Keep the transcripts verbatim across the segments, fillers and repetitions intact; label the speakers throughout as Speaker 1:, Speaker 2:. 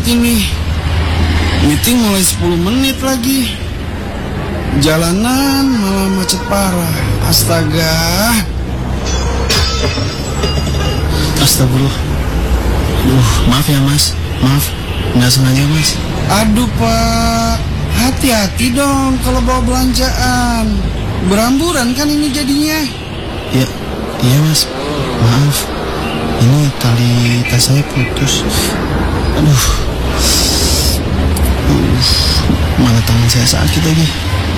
Speaker 1: ini. Meeting mulai sepuluh menit lagi. Jalanan malah macet parah. Astaga.
Speaker 2: Astagfirullah. Duh, maaf ya mas. Maaf, nggak sengaja mas.
Speaker 1: Aduh pak, hati-hati dong kalau bawa belanjaan. Beramburan kan ini jadinya.
Speaker 2: Ya, iya mas. Maaf. Ini tali tas saya putus. Aduh. Uh, mana tangan saya sakit lagi.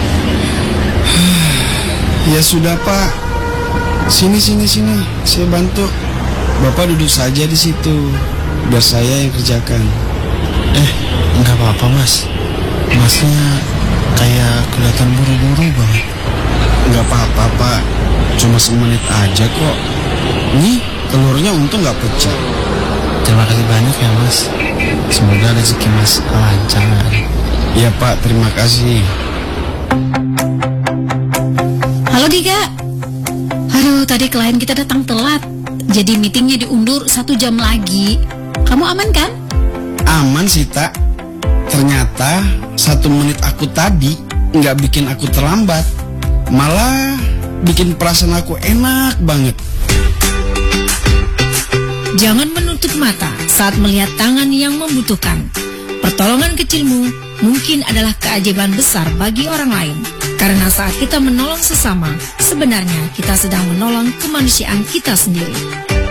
Speaker 1: Ya sudah pak. Sini sini sini, saya bantu. Bapak duduk saja di situ, biar saya yang kerjakan.
Speaker 2: Eh, nggak apa-apa mas. Masnya kayak kelihatan buru-buru banget.
Speaker 1: Nggak apa-apa pak, cuma semenit aja kok. Nih telurnya untung nggak pecah.
Speaker 2: Terima kasih banyak ya mas. Semoga rezeki mas lancar.
Speaker 1: Iya pak, terima kasih.
Speaker 3: Halo Giga. Aduh, tadi klien kita datang telat. Jadi meetingnya diundur satu jam lagi. Kamu aman kan?
Speaker 1: Aman sih tak. Ternyata satu menit aku tadi nggak bikin aku terlambat, malah bikin perasaan aku enak banget.
Speaker 3: Jangan menutup mata saat melihat tangan yang membutuhkan. Pertolongan kecilmu mungkin adalah keajaiban besar bagi orang lain. Karena saat kita menolong sesama, sebenarnya kita sedang menolong kemanusiaan kita sendiri.